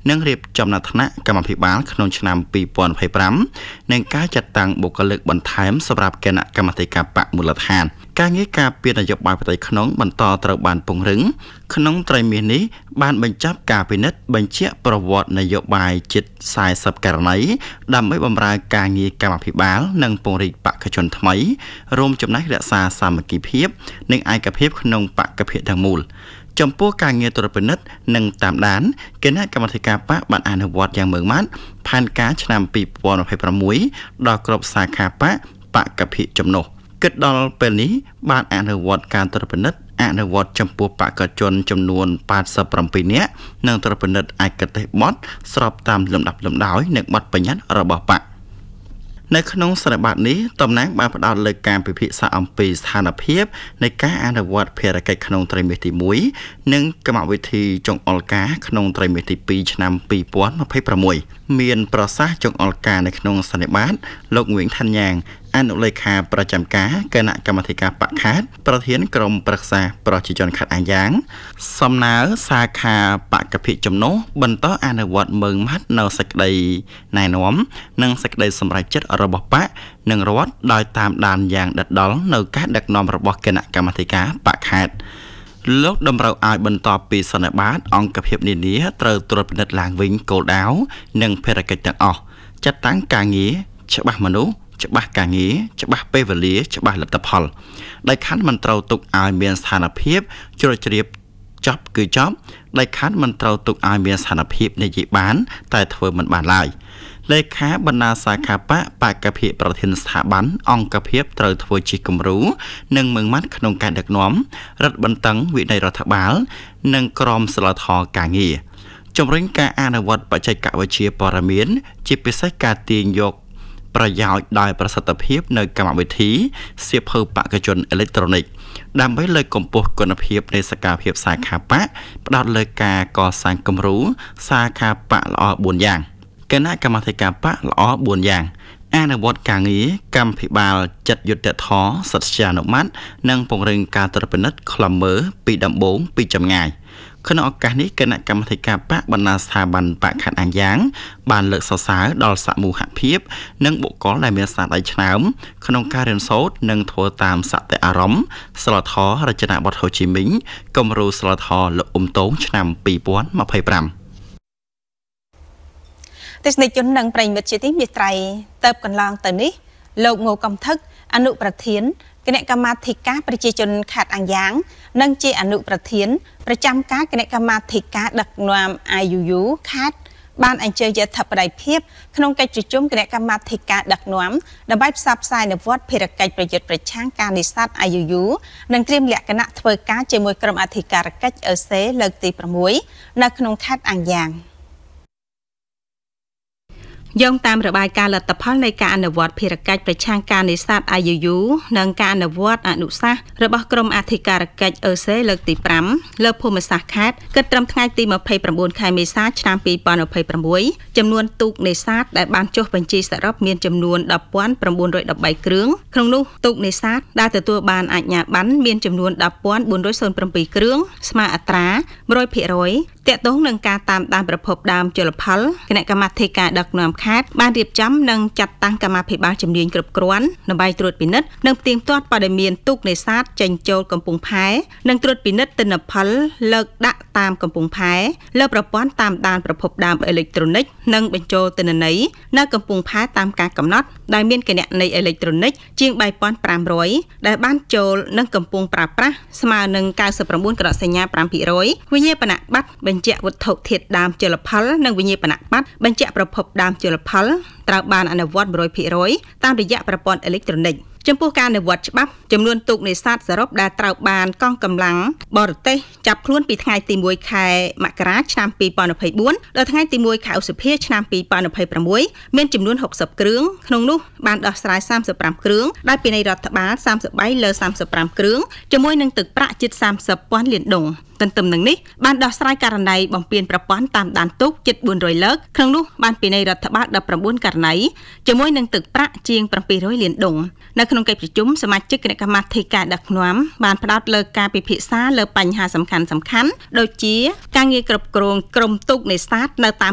នឹងរៀបចំណាត់ថ្នាក់កម្មភិបាលក្នុងឆ្នាំ2025និងការចាត់តាំងបុគ្គលិកបន្ថែមសម្រាប់គណៈកម្មាធិការបកមូលដ្ឋានការងារការពារនយោបាយផ្ទៃក្នុងបន្តត្រូវបានពង្រឹងក្នុងត្រីមាសនេះបានបញ្ចប់ការពិនិត្យបញ្ជាក់ប្រវត្តិនយោបាយជិត40ករណីដើម្បីបម្រើការងារកម្មភិបាលនិងពង្រីកបេក្ខជនថ្មីរួមចំណែករក្សាសាមគ្គីភាពនិងឯកភាពក្នុងបេក្ខភាពទាំងមូលចំពោះការងារត្រួតពិនិត្យនិងតាមដានគណៈកម្មាធិការបកបានអនុវត្តយ៉ាងម៉ឺងម៉ាត់ផែនការឆ្នាំ2026ដល់គ្រប់សាខាបកភាពចំណុះគិតដល់ពេលនេះបានអនុវត្តការត្រួតពិនិត្យអនុវត្តចំពោះបេក្ខជនចំនួន87នាក់និងត្រួតពិនិត្យឯកទេសបទស្របតាមលំដាប់លំដោយនិងបទបញ្ញត្តិរបស់បកនៅក្នុងសន្និបាតនេះតំណាងបានផ្ដោតលើការពិភាក្សាអំពីស្ថានភាពនៃការអនុវត្តភារកិច្ចក្នុងត្រីមាសទី1និងកម្មវិធីចុងអុលការក្នុងត្រីមាសទី2ឆ្នាំ2026មានប្រសាសន៍ចុងអុលការនៅក្នុងសន្និបាតលោកងឿងឋានញ៉ាងអនុលេខាប្រចាំការគណៈកម្មាធិការបកខាតប្រធានក្រុមប្រឹក្សាប្រជាជនខេត្តអាយ៉ាងសំណើសាខាបកភិចំណុះបន្តអនុវត្តម៉ឺងម៉ាត់នៅសេចក្តីណែនាំនិងសេចក្តីសម្រេចចិត្តរបស់បកនិងរដ្ឋដោយតាមដានយ៉ាងដិតដល់នៅការដឹកនាំរបស់គណៈកម្មាធិការបកខាតលោកតម្រូវឲ្យបន្តពីសន្និបាតអង្គភាពនានាត្រូវត្រួតពិនិត្យឡើងវិញគោលដៅនិងភារកិច្ចទាំងអស់ចាត់តាំងការងារច្បាស់មនុស្សច្បាស់ការងារច្បាស់ពេលវេលាច្បាស់លទ្ធផលដែលខណ្ឌមិនត្រូវទុកឲ្យមានស្ថានភាពជ្រួលជ្រាបចប់គឺចប់ដែលខណ្ឌមិនត្រូវទុកឲ្យមានស្ថានភាពនិយាយបានតែធ្វើមិនបានឡើយលេខាបណ្ដាសាខាបកភិប្រធានស្ថាប័នអង្គភាពត្រូវធ្វើជាគំរូនិងម៉ឺងម៉ាត់ក្នុងការដឹកនាំរដ្ឋបន្តឹងវិន័យរដ្ឋបាលនិងក្រមសីលធម៌ការងារជំរុញការអនុវត្តបច្ចេកវិទ្យាព័ត៌មានជាពិសេសការទាញយកប្រយោជន៍ដោយប្រសិទ្ធភាពនៅកម្មវិធីសៀវភៅបេក្ខជនអេឡិចត្រូនិកដើម្បីលើកកម្ពស់គុណភាពនៃសកម្មភាពសាខាបកផ្ដោតលើការកសាងគំរូសាខាបកល្អ4យ៉ាងគណៈកម្មាធិការបកល្អ4យ៉ាងអនុវត្តការងារកម្មភិបាលចិត្តយុត្តិធម៌សត្យានុម័តនិងពង្រឹងការត្រួតពិនិត្យខ្លំមើលពីដំបូងពីចម្ងាយក្នុងឱកាសនេះគណៈកម្មាធិការបកបណ្ដាស្ថាប័នបកខេត្តអាយ៉ាងបានលើកសរសើរដល់សមូហភាពនិងបុគ្គលដែលមានស្នាដៃឆ្នើមក្នុងការរៀនសូត្រនិងធ្វើតាមសតិអារម្មណ៍សិលធម៌រចនាបថហូជីមិញគំរូសិលធម៌លោកអ៊ុំតូងឆ្នាំ2025 ទេសនិជននិងប្រិយមិត្តជាទីមេត្រីទៅកន្លងទៅនេះលោកងូកំថឹកអនុប្រធានគណៈកម្មាធិការប្រជាជនខេត្តអាយ៉ាងនិងជាអនុប្រធានប្រចាំការគណៈកម្មាធិការដឹកនាំ IUU ខេត្តបានអញ្ជើញយថាបតីភាពក្នុងកិច្ចប្រជុំគណៈកម្មាធិការដឹកនាំដើម្បីផ្សព្វផ្សាយនូវវត្តភារកិច្ចប្រយុទ្ធប្រឆាំងការនេសាទ IUU និងត្រៀមលក្ខណៈធ្វើការជាមួយក្រុមអធិការកិច្ចអេសេលើកទី6នៅក្នុងខេត្តអាយ៉ាងយោងតាមរបាយការណ៍លទ្ធផលនៃការអនុវត្តភារកិច្ចប្រឆាំងការនេសាទ IUU និងការអនុវត្តអនុសាសន៍របស់ក្រុមអធិការកិច្ចអេសេលើកទី5លើភូមិសាស្ត្រខេត្តគិតត្រឹមថ្ងៃទី29ខែមេសាឆ្នាំ2026ចំនួនទូកនេសាទដែលបានចុះបញ្ជីសរុបមានចំនួន 10,913 គ្រឿងក្នុងនោះទូកនេសាទដែលទទួលបានអាជ្ញាប័ណ្ណមានចំនួន 10,407 គ្រឿងស្មើអត្រា 100% ទាក់ទងនឹងការតាមដានប្រភពដើមជលផលគណៈកម្មាធិការដឹកនាំខេត្តបានរៀបចំនិងចាត់តាំងកម្មាភិបាលជំនាញគ្រប់គ្រាន់ដើម្បីត្រួតពិនិត្យនិងផ្ទៀងផ្ទាត់បរិមាណទូកនេសាទចេញចូលកំពង់ផែនិងត្រួតពិនិត្យទិន្នផលលើកដាក់តាមកំពង់ផែលើប្រព័ន្ធតាមដានប្រភពដើមអេឡិចត្រូនិកនិងបញ្ចូលទិន្នន័យនៅកំពង់ផែតាមការកំណត់ដែលមានគណនីអេឡិចត្រូនិកជាង 3,500 ដែលបានចូលនិងកំពុងប្រើប្រាស់ស្មើនឹង 99 ក្រសញ្ញា 5% វិញ្ញាបនបត្របញ្ជាក់វត្ថុធាតុដើមជលផលនិងវិញ្ញាបនបត្របញ្ជាក់ប្រភពដើមជលផលត្រូវបានអនុវត្ត 100% តាមរយៈប្រព័ន្ធអេឡិចត្រូនិកចំពោះការអនុវត្តច្បាប់ចំនួនទូកនេសាទសរុបដែលត្រូវបានកងកម្លាំងបរទេសចាប់ខ្លួនពីថ្ងៃទី1ខែមករាឆ្នាំ2024ដល់ថ្ងៃទី1ខែឧសភាឆ្នាំ2026មានចំនួន60គ្រឿងក្នុងនោះបានដោះស្រាយ35គ្រឿងដោយពីនៃរដ្ឋបាល33លើ35គ្រឿងជាមួយនឹងទឹកប្រាក់ជិត30,000 លានដុល្លារទន្ទឹមនឹងនេះបានដោះស្រាយករណីបំពានប្រព័ន្ធតាមដានទូកជិត400លើកក្នុងនោះបានពីនៃរដ្ឋបាល19ករណីជាមួយនឹងទឹកប្រាក់ជាង700លានដុល្លារនៅក្នុងកិច្ចប្រជុំសមាជិកគណៈកម្មាធិការដឹកនាំបានផ្ដោតលើការពិភាក្សាលើបញ្ហាសំខាន់ៗដូចជាការងារគ្រប់គ្រងក្រុមទូកនេសាទនៅតាម